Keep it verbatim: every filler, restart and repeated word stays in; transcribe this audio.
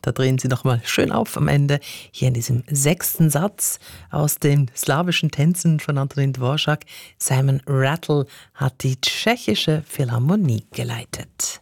Da drehen sie nochmal schön auf am Ende, hier in diesem sechsten Satz aus den slawischen Tänzen von Antonín Dvořák. Simon Rattle hat die tschechische Philharmonie geleitet.